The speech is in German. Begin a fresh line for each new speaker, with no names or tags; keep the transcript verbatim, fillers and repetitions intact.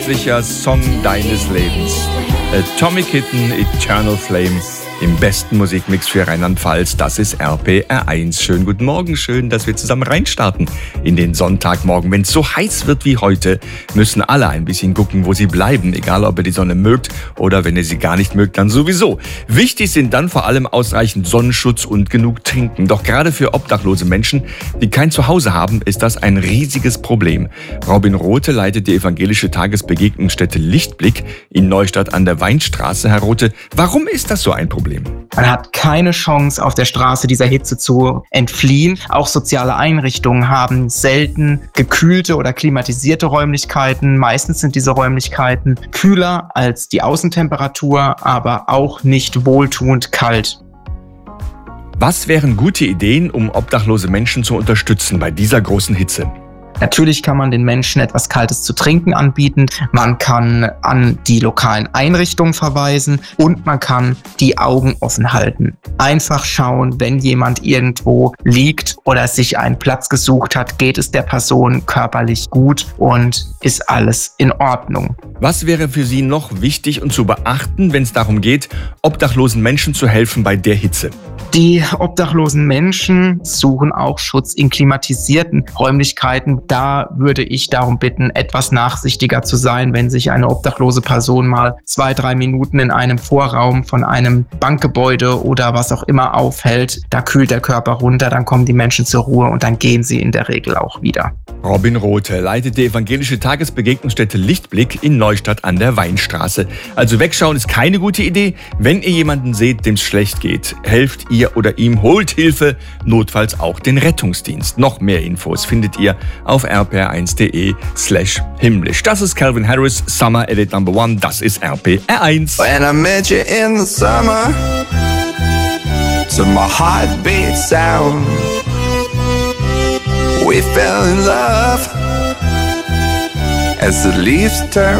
Sicher Song deines Lebens. Atomic Kitten, Eternal Flame. Im besten Musikmix für Rheinland-Pfalz, das ist R P R eins. Schönen guten Morgen, schön, dass wir zusammen reinstarten in den Sonntagmorgen. Wenn es so heiß wird wie heute, müssen alle ein bisschen gucken, wo sie bleiben. Egal, ob ihr die Sonne mögt oder wenn ihr sie gar nicht mögt, dann sowieso. Wichtig sind dann vor allem ausreichend Sonnenschutz und genug Trinken. Doch gerade für obdachlose Menschen, die kein Zuhause haben, ist das ein riesiges Problem. Robin Rothe leitet die evangelische Tagesbegegnungsstätte Lichtblick in Neustadt an der Weinstraße. Herr Rothe, warum ist das so ein Problem?
Man hat keine Chance, auf der Straße dieser Hitze zu entfliehen. Auch soziale Einrichtungen haben selten gekühlte oder klimatisierte Räumlichkeiten. Meistens sind diese Räumlichkeiten kühler als die Außentemperatur, aber auch nicht wohltuend kalt.
Was wären gute Ideen, um obdachlose Menschen zu unterstützen bei dieser großen Hitze?
Natürlich kann man den Menschen etwas Kaltes zu trinken anbieten, man kann an die lokalen Einrichtungen verweisen und man kann die Augen offen halten. Einfach schauen, wenn jemand irgendwo liegt oder sich einen Platz gesucht hat, geht es der Person körperlich gut und ist alles in Ordnung.
Was wäre für Sie noch wichtig und zu beachten, wenn es darum geht, obdachlosen Menschen zu helfen bei der Hitze?
Die obdachlosen Menschen suchen auch Schutz in klimatisierten Räumlichkeiten. Da würde ich darum bitten, etwas nachsichtiger zu sein, wenn sich eine obdachlose Person mal zwei, drei Minuten in einem Vorraum von einem Bankgebäude oder was auch immer aufhält. Da kühlt der Körper runter, dann kommen die Menschen zur Ruhe und dann gehen sie in der Regel auch wieder.
Robin Rothe leitet die evangelische Tagesbegegnungsstätte Lichtblick in Neustadt an der Weinstraße. Also wegschauen ist keine gute Idee. Wenn ihr jemanden seht, dem es schlecht geht, helft ihr oder ihm, holt Hilfe, notfalls auch den Rettungsdienst. Noch mehr Infos findet ihr auf r p r eins punkt d e slash himmlisch. Das ist Calvin Harris, Summer Edit Number One, das ist R P R eins.
When I met you in the summer, to my heartbeat sound, we fell in love as the leaves turn